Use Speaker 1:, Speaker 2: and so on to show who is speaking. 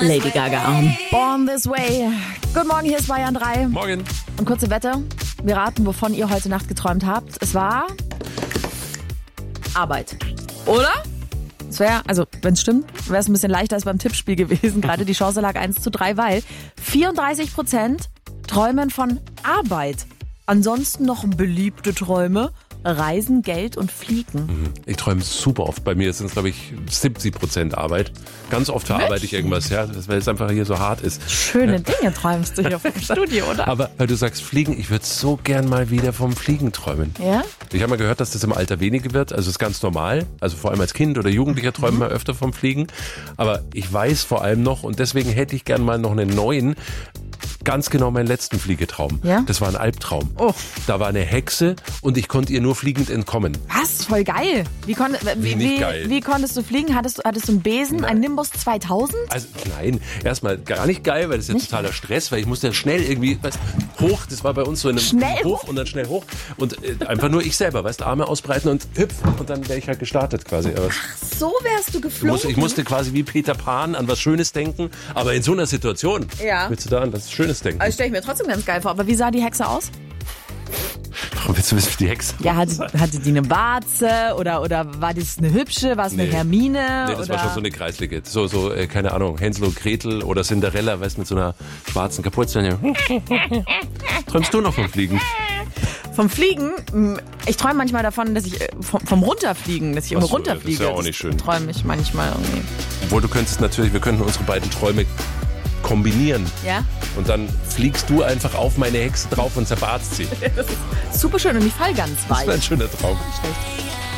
Speaker 1: Lady Gaga. Born This Way. Guten Morgen, hier ist Bayern 3.
Speaker 2: Morgen.
Speaker 1: Und kurze Wette, wir raten, wovon ihr heute Nacht geträumt habt. Es war Arbeit. Oder? Es wäre, also wenn es stimmt, wäre es ein bisschen leichter als beim Tippspiel gewesen. Gerade die Chance lag 1:3, weil 34% träumen von Arbeit. Ansonsten noch beliebte Träume. Reisen, Geld und Fliegen.
Speaker 2: Ich träume super oft. Bei mir sind es, glaube ich, 70% Arbeit. Ganz oft verarbeite ich irgendwas, ja, weil es einfach hier so hart ist.
Speaker 1: Schöne Dinge träumst du hier vom Studio, oder?
Speaker 2: Aber weil du sagst Fliegen, ich würde so gern mal wieder vom Fliegen träumen.
Speaker 1: Ja?
Speaker 2: Ich habe mal gehört, dass das im Alter weniger wird. Also ist ganz normal. Also vor allem als Kind oder Jugendlicher träumen wir öfter vom Fliegen. Aber ich weiß vor allem noch, und deswegen hätte ich gern mal noch einen neuen, ganz genau meinen letzten Fliegetraum.
Speaker 1: Ja?
Speaker 2: Das war ein Albtraum.
Speaker 1: Oh.
Speaker 2: Da war eine Hexe und ich konnte ihr nur fliegend entkommen.
Speaker 1: Was? Voll geil. Wie konntest du fliegen? Hattest du einen Besen, ein Nimbus 2000?
Speaker 2: Also nein, erstmal gar nicht geil, weil das ist ja totaler Stress, weil ich musste ja schnell irgendwie hoch, das war bei uns so in einem
Speaker 1: Schnell
Speaker 2: Hof
Speaker 1: hoch?
Speaker 2: und dann schnell hoch und einfach nur ich selber, weißt, Arme ausbreiten und hüpf und dann wäre ich halt gestartet quasi. Aber
Speaker 1: So wärst du geflogen?
Speaker 2: ich musste quasi wie Peter Pan an was Schönes denken, aber in so einer Situation willst du da an was Schönes denken.
Speaker 1: Also stelle ich mir trotzdem ganz geil vor. Aber wie sah die Hexe aus?
Speaker 2: Warum willst du wissen, wie die Hexe
Speaker 1: Ja, hatte die eine Warze oder war das eine hübsche? War es eine Hermine?
Speaker 2: Nee, das war schon so eine kreislige. Keine Ahnung, Hänsel und Gretel oder Cinderella, weißt, mit so einer schwarzen Kapuze. Träumst du noch vom Fliegen?
Speaker 1: Vom Fliegen? Ich träume manchmal davon, dass ich vom Runterfliegen, dass ich immer runterfliege.
Speaker 2: Das ist ja auch nicht schön.
Speaker 1: Träume ich manchmal irgendwie.
Speaker 2: Obwohl wir könnten unsere beiden Träume kombinieren.
Speaker 1: Ja?
Speaker 2: Und dann fliegst du einfach auf meine Hexe drauf und zerbarst sie.
Speaker 1: Das ist super schön und ich fall ganz
Speaker 2: Das
Speaker 1: weit.
Speaker 2: wäre ein schöner Traum.
Speaker 1: Schlecht.